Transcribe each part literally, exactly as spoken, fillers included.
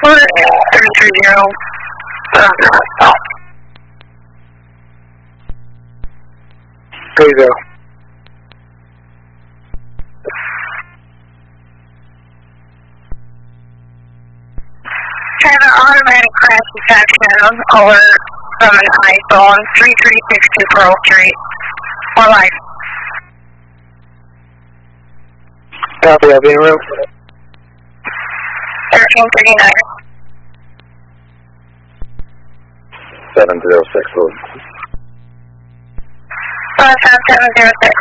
three three zero. Stop. three zero. Have an automatic crash detection alert from an iPhone three three six two Pearl Street. Or life. Copy, I'll be en route. thirteen thirty-nine. seven zero six, load. five five seven zero six.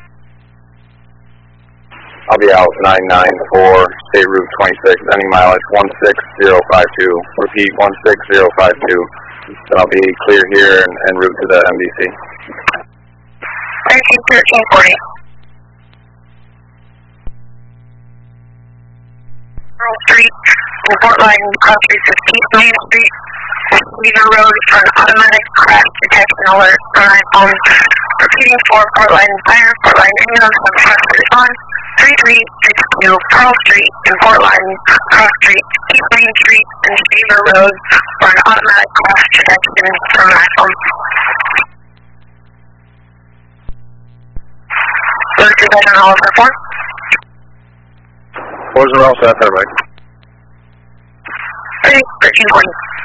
I'll be out nine nine four, State Route twenty-six, ending mileage one six zero five two. Repeat, one six zero five two. Then I'll be clear here and en route to the M D C. thirteen thirteen forty. Pearl Street, in Fort Line, Country fifteenth Main Street, Weaver Road for an automatic crash detection alert from iPhone. Repeating for Fort Line Fire, Fort Line ambulance, and first respond. three three six two Pearl Street in Fort Line, Cross Street, East Main Street, and Weaver Road for an automatic crash detection from iPhone. Those two guys on all over four. Fours are all set there, right? thirteen twenty.